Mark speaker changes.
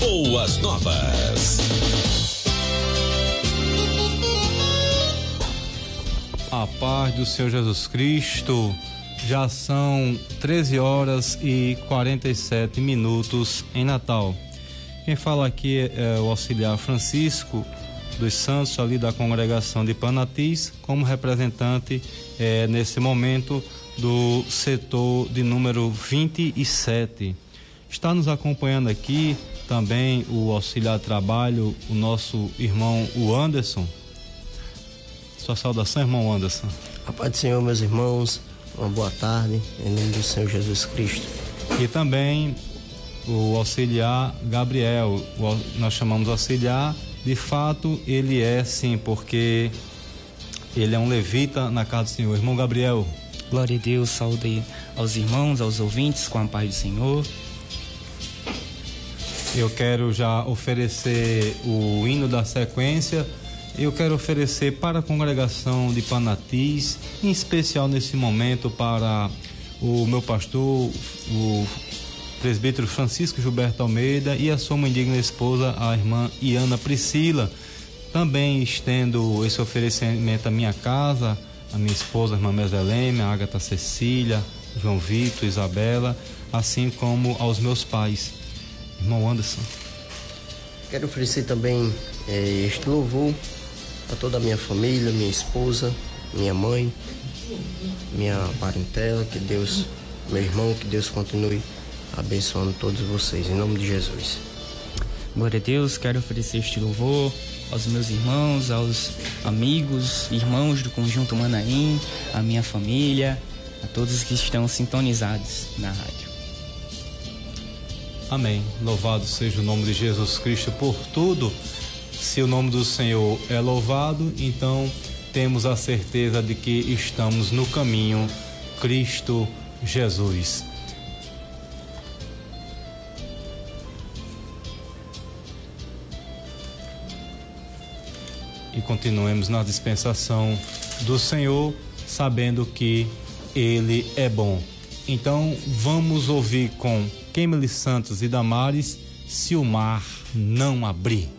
Speaker 1: Boas Novas.
Speaker 2: A paz do Senhor Jesus Cristo. Já são 13 horas e 47 minutos em Natal. Quem fala aqui é o auxiliar Francisco dos Santos, ali da congregação de Panatis, como representante nesse momento do setor de número 27. Está nos acompanhando aqui também o auxiliar de trabalho, o nosso irmão, o Anderson. Sua saudação, irmão Anderson.
Speaker 3: A paz do Senhor, meus irmãos, uma boa tarde, em nome do Senhor Jesus Cristo.
Speaker 2: E também o auxiliar Gabriel, nós chamamos auxiliar, de fato ele é sim, porque ele é um levita na casa do Senhor. Irmão Gabriel.
Speaker 4: Glória a Deus, saúde aos irmãos, aos ouvintes, com a paz do Senhor.
Speaker 2: Eu quero já oferecer o hino da sequência. Eu quero oferecer para a congregação de Panatis, em especial nesse momento para o meu pastor, o presbítero Francisco Gilberto Almeida, e a sua mãe digna esposa, a irmã Iana Priscila. Também estendo esse oferecimento à minha casa, a minha esposa, a irmã Meseleme, a Ágata Cecília, João Vitor, Isabela, assim como aos meus pais. Irmão Anderson.
Speaker 3: Quero oferecer também este louvor a toda a minha família, minha esposa, minha mãe, minha parentela, que Deus, meu irmão, que Deus continue abençoando todos vocês, em nome de Jesus.
Speaker 4: Glória a Deus, quero oferecer este louvor aos meus irmãos, aos amigos, irmãos do Conjunto Manaim, à minha família, a todos que estão sintonizados na rádio.
Speaker 2: Amém. Louvado seja o nome de Jesus Cristo por tudo. Se o nome do Senhor é louvado, então temos a certeza de que estamos no caminho Cristo Jesus. E continuemos na dispensação do Senhor, sabendo que Ele é bom. Então vamos ouvir com Kemely Santos e Damares, Se o Mar Não Abrir.